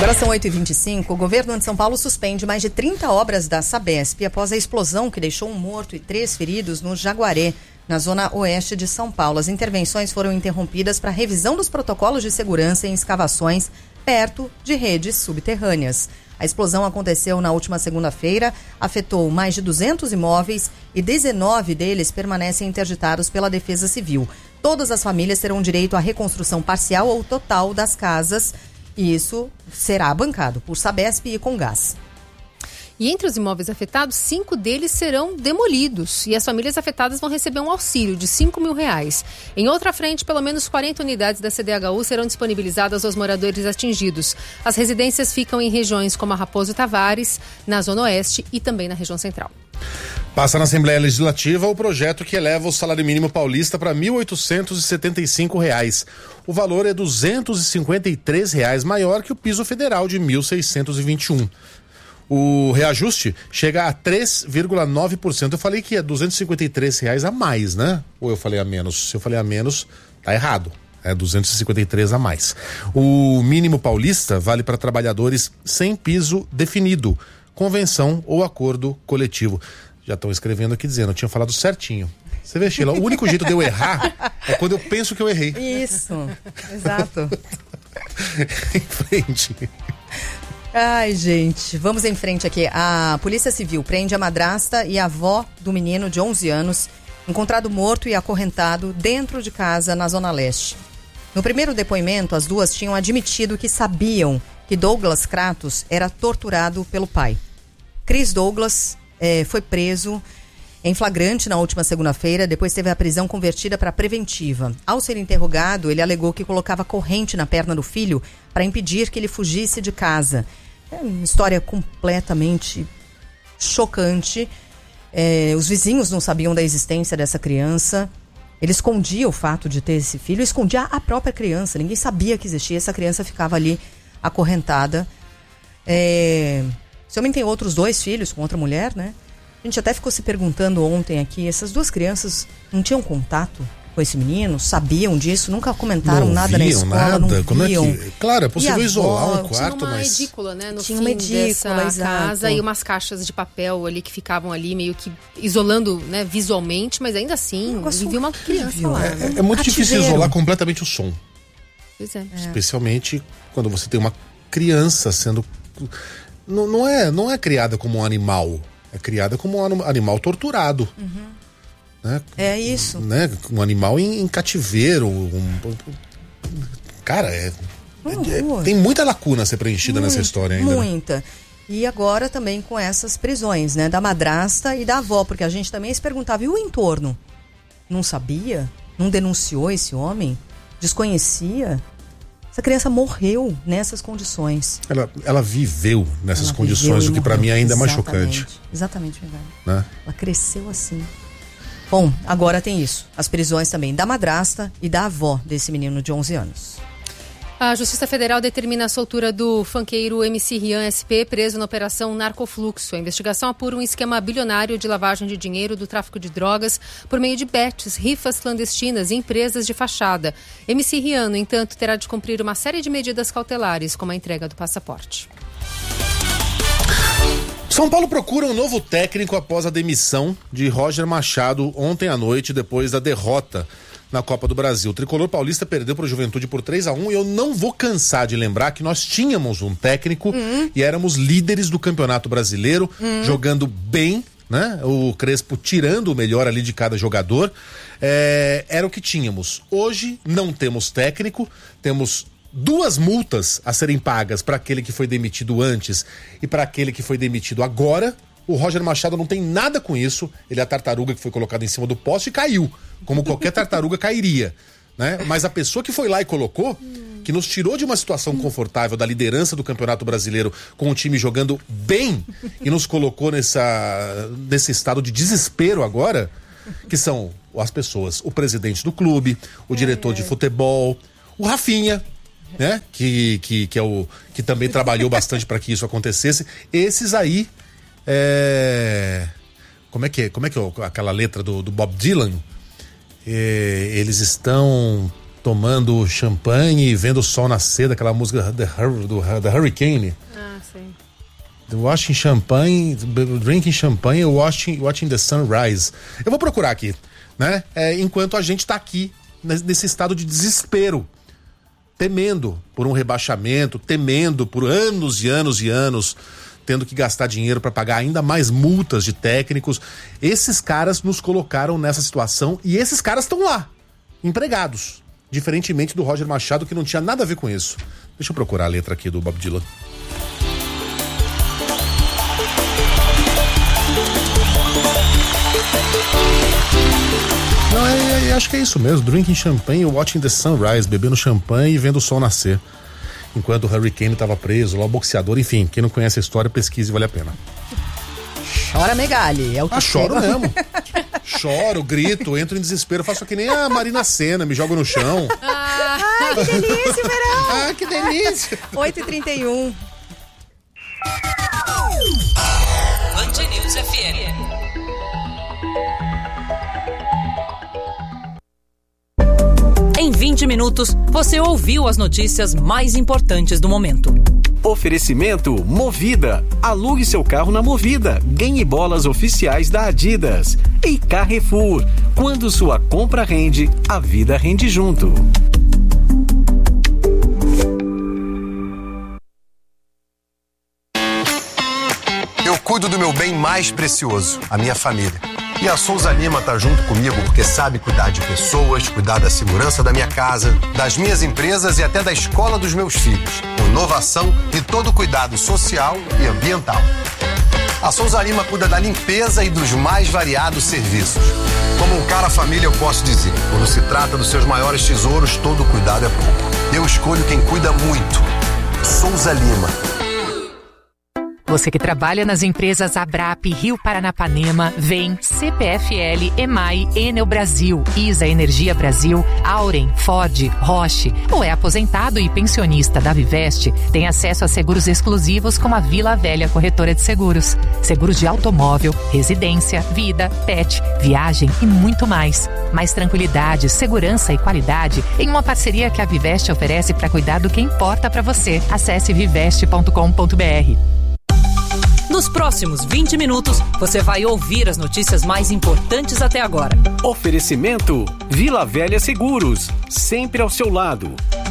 Agora são 8h25. O governo de São Paulo suspende mais de 30 obras da Sabesp após a explosão que deixou um morto e 3 feridos no Jaguaré, na zona oeste de São Paulo. As intervenções foram interrompidas para revisão dos protocolos de segurança em escavações perto de redes subterrâneas. A explosão aconteceu na última segunda-feira, afetou mais de 200 imóveis e 19 deles permanecem interditados pela Defesa Civil. Todas as famílias terão direito à reconstrução parcial ou total das casas, e isso será bancado por Sabesp e Comgás. E entre os imóveis afetados, 5 deles serão demolidos e as famílias afetadas vão receber um auxílio de R$5 mil. Em outra frente, pelo menos 40 unidades da CDHU serão disponibilizadas aos moradores atingidos. As residências ficam em regiões como a Raposo Tavares, na Zona Oeste e também na região central. Passa na Assembleia Legislativa o projeto que eleva o salário mínimo paulista para R$ 1.875. O valor é R$ 253 maior que o piso federal de R$ 1.621. O reajuste chega a 3,9%. Eu falei que é R$ 253 a mais, né? Ou eu falei a menos? Se eu falei a menos, tá errado. É 253 a mais. O mínimo paulista vale para trabalhadores sem piso definido, convenção ou acordo coletivo. Já estão escrevendo aqui dizendo, eu tinha falado certinho. Você vê, Sheila, o único jeito de eu errar é quando eu penso que eu errei. Isso, exato. Em frente. Ai, gente, vamos em frente aqui. A Polícia Civil prende a madrasta e a avó do menino de 11 anos, encontrado morto e acorrentado dentro de casa na Zona Leste. No primeiro depoimento, as duas tinham admitido que sabiam que Douglas Kratos era torturado pelo pai. Chris Douglas foi preso em flagrante na última segunda-feira, depois teve a prisão convertida para preventiva. Ao ser interrogado, ele alegou que colocava corrente na perna do filho para impedir que ele fugisse de casa. É uma história completamente chocante. Os vizinhos não sabiam da existência dessa criança. Ele escondia o fato de ter esse filho, escondia a própria criança. Ninguém sabia que existia. Essa criança ficava ali acorrentada. Esse homem tem outros 2 filhos com outra mulher, né? A gente até ficou se perguntando ontem aqui, essas 2 crianças não tinham contato com esse menino? Sabiam disso? Nunca comentaram nada na escola? Nada. Não Como viam? É que... Claro, é possível isolar um quarto, tinha uma mas... edícula, né? No tinha fim uma edícula, dessa casa e umas caixas de papel ali que ficavam ali meio que isolando, né, visualmente, mas ainda assim vivia uma criança lá. É muito difícil isolar completamente o som. Pois é. Especialmente quando você tem uma criança sendo... Não é criada como um animal. É criada como um animal torturado. Uhum. Né? É isso. Né? Um animal em cativeiro. Cara, tem muita lacuna a ser preenchida nessa história ainda. Muita. Né? E agora também com essas prisões, né? Da madrasta e da avó, porque a gente também se perguntava, e o entorno? Não sabia? Não denunciou esse homem? Desconhecia? Essa criança morreu nessas condições. Ela viveu nessas condições, o que para mim ainda é mais chocante. Exatamente, verdade. Né? Ela cresceu assim. Bom, agora tem isso. As prisões também da madrasta e da avó desse menino de 11 anos. A Justiça Federal determina a soltura do funkeiro MC Rian SP, preso na Operação Narcofluxo. A investigação apura um esquema bilionário de lavagem de dinheiro do tráfico de drogas por meio de bets, rifas clandestinas e empresas de fachada. MC Rian, no entanto, terá de cumprir uma série de medidas cautelares, como a entrega do passaporte. São Paulo procura um novo técnico após a demissão de Roger Machado ontem à noite, depois da derrota na Copa do Brasil. O tricolor paulista perdeu para o Juventude por 3-1 e eu não vou cansar de lembrar que nós tínhamos um técnico e éramos líderes do Campeonato Brasileiro, jogando bem, né? O Crespo tirando o melhor ali de cada jogador. Era o que tínhamos. Hoje não temos técnico, temos 2 multas a serem pagas para aquele que foi demitido antes e para aquele que foi demitido agora. O Roger Machado não tem nada com isso. Ele é a tartaruga que foi colocada em cima do poste e caiu, como qualquer tartaruga cairia, né? Mas a pessoa que foi lá e colocou, que nos tirou de uma situação confortável da liderança do Campeonato Brasileiro com o time jogando bem e nos colocou nesse estado de desespero agora, que são as pessoas, o presidente do clube, o diretor de futebol, o Rafinha, né? Que também trabalhou bastante para que isso acontecesse. Esses aí como é que é aquela letra do Bob Dylan? Eles estão tomando champanhe e vendo o sol nascer, daquela música The Hurricane. Ah, sim. Drinking champanhe, watching the sunrise. Eu vou procurar aqui, né? Enquanto a gente tá aqui nesse estado de desespero, temendo por um rebaixamento, temendo por anos e anos e anos, tendo que gastar dinheiro para pagar ainda mais multas de técnicos. Esses caras nos colocaram nessa situação e esses caras estão lá, empregados. Diferentemente do Roger Machado, que não tinha nada a ver com isso. Deixa eu procurar a letra aqui do Bob Dylan. Não, acho que é isso mesmo. Drinking champanhe, watching the sunrise. Bebendo champanhe e vendo o sol nascer. Enquanto o Hurricane estava preso, lá o boxeador, enfim. Quem não conhece a história, pesquise, vale a pena. Chora, Megali. É o que choro mesmo. Choro, grito, entro em desespero. Faço que nem a Marina Sena, me jogo no chão. Ai, que delícia, verão! Que delícia! 8h31. Band News FM. Em 20 minutos, você ouviu as notícias mais importantes do momento. Oferecimento Movida. Alugue seu carro na Movida. Ganhe bolas oficiais da Adidas. E Carrefour. Quando sua compra rende, a vida rende junto. Eu cuido do meu bem mais precioso, a minha família. E a Souza Lima tá junto comigo porque sabe cuidar de pessoas, cuidar da segurança da minha casa, das minhas empresas e até da escola dos meus filhos. Com inovação e todo cuidado social e ambiental. A Souza Lima cuida da limpeza e dos mais variados serviços. Como um cara família, eu posso dizer, quando se trata dos seus maiores tesouros, todo cuidado é pouco. Eu escolho quem cuida muito. Souza Lima. Você que trabalha nas empresas Abrap, Rio Paranapanema, VEM, CPFL, EMAI, Enel Brasil, ISA Energia Brasil, Auren, Ford, Roche, ou é aposentado e pensionista da Viveste, tem acesso a seguros exclusivos como a Vila Velha Corretora de Seguros. Seguros de automóvel, residência, vida, pet, viagem e muito mais. Mais tranquilidade, segurança e qualidade em uma parceria que a Viveste oferece para cuidar do que importa para você. Acesse viveste.com.br. Nos próximos 20 minutos, você vai ouvir as notícias mais importantes até agora. Oferecimento Vila Velha Seguros, sempre ao seu lado.